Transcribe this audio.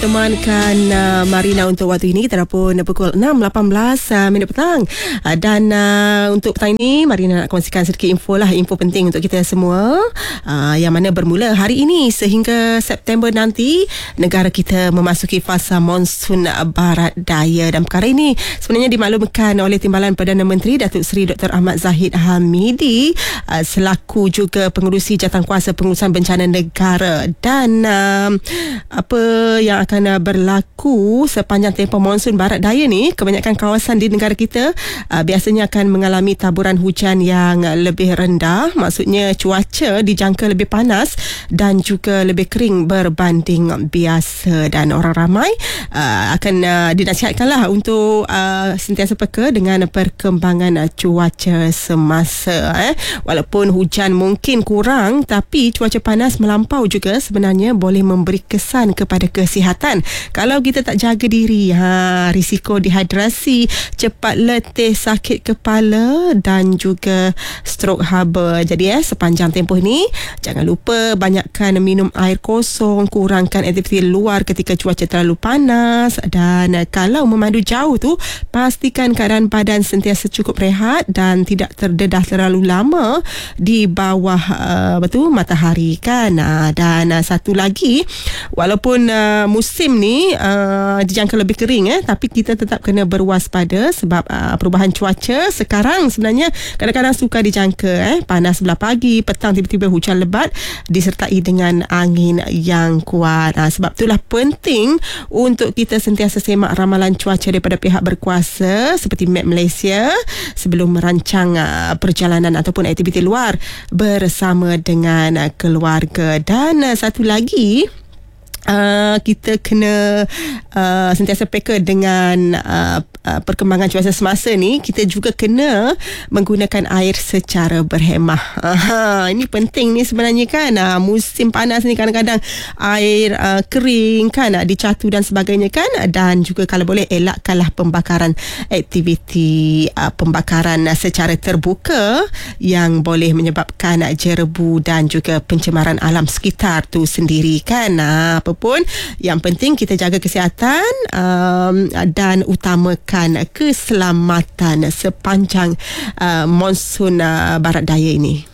Temankan Marina untuk waktu ini. Kita dah pun pukul 6.18 minit petang. Dan untuk petang ini Marina nak kongsikan sedikit info penting untuk kita semua, yang mana bermula hari ini sehingga September nanti negara kita memasuki fasa monsun barat daya. Dan perkara ini sebenarnya dimaklumkan oleh Timbalan Perdana Menteri Datuk Seri Dr. Ahmad Zahid Hamidi selaku juga pengerusi Jawatankuasa Pengurusan Bencana Negara. Dan apa yang akan berlaku sepanjang tempoh monsun barat daya ni, kebanyakan kawasan di negara kita biasanya akan mengalami taburan hujan yang lebih rendah. Maksudnya cuaca dijangka lebih panas dan juga lebih kering berbanding biasa. Dan orang ramai akan dinasihatkanlah untuk sentiasa peka dengan perkembangan cuaca semasa. Walaupun hujan mungkin kurang, tapi cuaca panas melampau juga sebenarnya boleh memberi kesan kepada kesihatan. Kalau kita tak jaga diri, risiko dehidrasi, cepat letih, sakit kepala dan juga strok haba. Jadi sepanjang tempoh ni jangan lupa banyakkan minum air kosong, kurangkan aktiviti luar ketika cuaca terlalu panas, dan kalau memandu jauh tu pastikan keadaan badan sentiasa cukup rehat dan tidak terdedah terlalu lama di bawah matahari kan. Dan satu lagi, walaupun musim ni dijangka lebih kering, tapi kita tetap kena berwaspada sebab perubahan cuaca sekarang sebenarnya kadang-kadang suka dijangka panas sebelah pagi, petang tiba-tiba hujan lebat disertai dengan angin yang kuat. Sebab itulah penting untuk kita sentiasa semak ramalan cuaca daripada pihak berkuasa seperti Met Malaysia sebelum merancang perjalanan ataupun aktiviti luar bersama dengan keluarga. Dan satu lagi, kita kena sentiasa peka dengan perkembangan cuaca semasa ni. Kita juga kena menggunakan air secara berhemah. Ini penting ni sebenarnya kan. Musim panas ni kadang-kadang air kering kan, dicatu dan sebagainya kan. Dan juga kalau boleh elakkanlah pembakaran, aktiviti pembakaran secara terbuka yang boleh menyebabkan jerebu dan juga pencemaran alam sekitar tu sendiri kan. Apapun yang penting kita jaga kesihatan dan utamakan keselamatan sepanjang monsun barat daya ini.